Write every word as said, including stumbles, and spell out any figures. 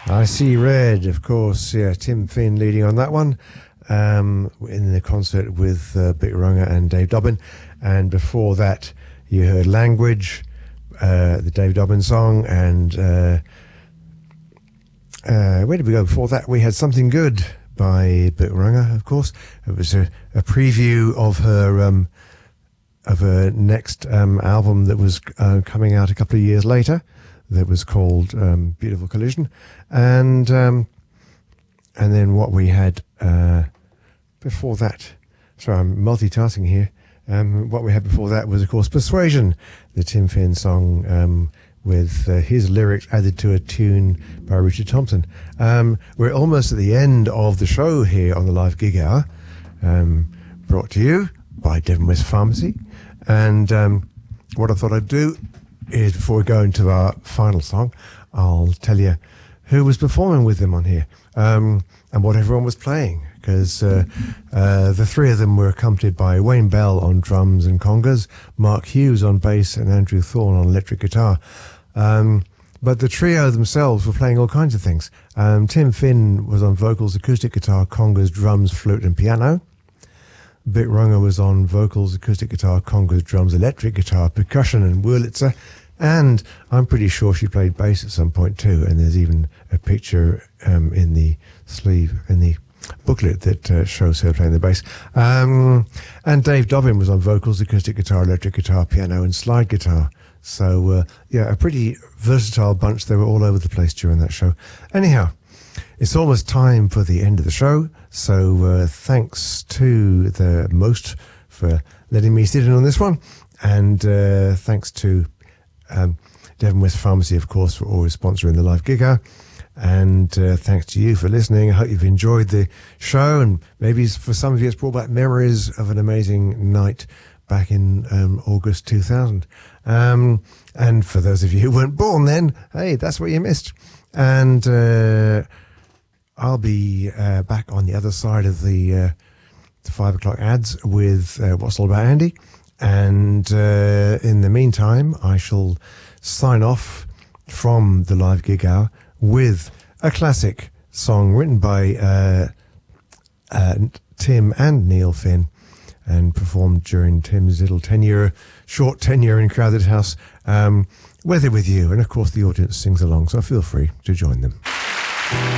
I See Red, of course. Yeah, Tim Finn leading on that one um, in the concert with uh, Bit Runga and Dave Dobbin. And before that, you heard Language, uh, the Dave Dobbin song. And uh, uh, where did we go before that? We had Something Good by Bit Runga, of course. It was a, a preview of her um, of her next um, album that was uh, coming out a couple of years later. That was called um, Beautiful Collision, and um, and then what we had uh, before that. Sorry, I'm multitasking here. Um, what we had before that was, of course, Persuasion, the Tim Finn song um, with uh, his lyrics added to a tune by Richard Thompson. Um, we're almost at the end of the show here on the Live Gig Hour, um, brought to you by Devon West Pharmacy. And um, what I thought I'd do is, before we go into our final song, I'll tell you who was performing with them on here um, and what everyone was playing, because uh, uh, the three of them were accompanied by Wayne Bell on drums and congas, Mark Hughes on bass, and Andrew Thorne on electric guitar. Um, but the trio themselves were playing all kinds of things. Um, Tim Finn was on vocals, acoustic guitar, congas, drums, flute, and piano. Bit Runga was on vocals, acoustic guitar, congas, drums, electric guitar, percussion, and Wurlitzer. And I'm pretty sure she played bass at some point too. And there's even a picture um, in the sleeve, in the booklet that uh, shows her playing the bass. Um, and Dave Dobbin was on vocals, acoustic guitar, electric guitar, piano, and slide guitar. So, uh, yeah, a pretty versatile bunch. They were all over the place during that show. Anyhow, it's almost time for the end of the show, so uh, thanks to the most for letting me sit in on this one, and uh, thanks to um, Devon West Pharmacy, of course, for always sponsoring the Live Gig Hour, and uh, thanks to you for listening. I hope you've enjoyed the show, and maybe for some of you it's brought back memories of an amazing night back in um, August two thousand. Um, and for those of you who weren't born then, hey, that's what you missed. And uh, I'll be uh, back on the other side of the, uh, the five o'clock ads with uh, What's All About Andy. And uh, in the meantime, I shall sign off from the Live Gig Hour with a classic song written by uh, uh, Tim and Neil Finn and performed during Tim's little tenure, short tenure in Crowded House, um, Weather With You. And of course, the audience sings along, so feel free to join them.